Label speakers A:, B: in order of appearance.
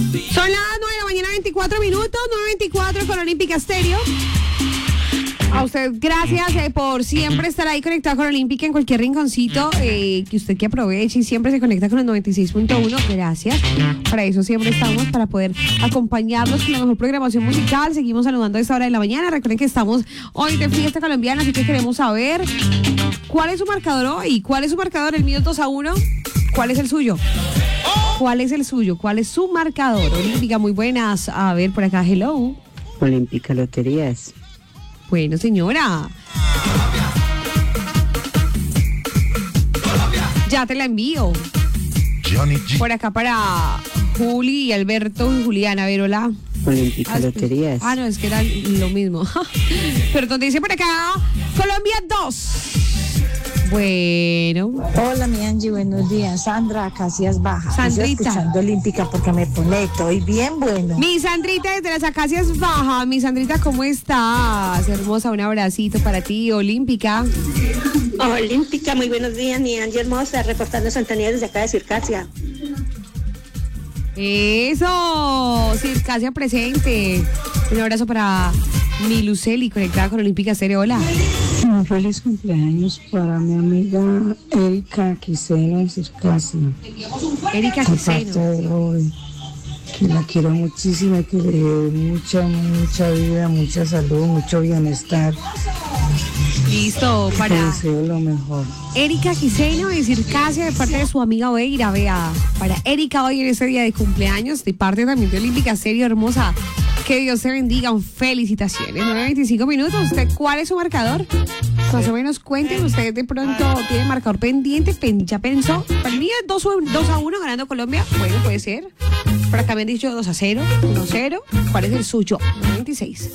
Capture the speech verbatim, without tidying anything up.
A: Son las nueve de la mañana, veinticuatro minutos, nueve veinticuatro con Olímpica Estéreo. A usted, gracias eh, por siempre estar ahí conectado con Olímpica en cualquier rinconcito eh, que usted que aproveche y siempre se conecta con el noventa y seis punto uno. Gracias. Para eso siempre estamos, para poder acompañarlos con la mejor programación musical. Seguimos saludando a esta hora de la mañana. Recuerden que estamos hoy de fiesta colombiana, así que queremos saber cuál es su marcador hoy. ¿Cuál es su marcador? El mío dos a uno. ¿Cuál es el suyo? ¿Cuál es el suyo? ¿Cuál es su marcador? Olímpica, muy buenas. A ver, por acá, hello.
B: Olímpica Loterías.
A: Bueno, señora. Ya te la envío. Por acá para Juli y Alberto y Juliana. A ver, hola.
B: Olímpica
A: Ah,
B: Loterías.
A: Ah, no, es que era lo mismo. Pero donde dice por acá, Colombia dos. Bueno.
C: Hola, mi Angie, buenos días. Sandra, Acacias Baja.
A: Sandrita.
C: Estoy escuchando Olímpica porque me conecto. Hoy bien bueno.
A: Mi Sandrita desde las Acacias Baja. Mi Sandrita, ¿cómo estás? Hermosa, un abracito para ti, Olímpica.
D: Olímpica, muy buenos días, mi Angie hermosa, reportando Santanía desde acá de Circasia.
A: Eso, Circasia presente. Un abrazo para mi Luceli, conectada con Olímpica Estéreo. Hola.
E: Un feliz cumpleaños para mi amiga Erika Quiseno en Circasia.
A: Erika Quiseno.
E: Que la quiero muchísimo, que le dé mucha, mucha vida, mucha salud, mucho bienestar.
A: Listo, para
E: Te deseo lo mejor.
A: Erika Quiseno de Circasia, de parte de su amiga Oeira, vea. Para Erika hoy en ese día de cumpleaños, de parte también de Olímpica Estéreo, hermosa. Que Dios te bendiga, felicitaciones. nueve veinticinco minutos. ¿Usted cuál es su marcador? Más o menos cuenten. Usted de pronto tiene marcador pendiente. ¿Ya pensó? Para mí es dos a uno ganando Colombia. Bueno, puede ser. Por acá me han dicho dos a cero, uno a cero. ¿Cuál es el suyo? nueve veintiséis.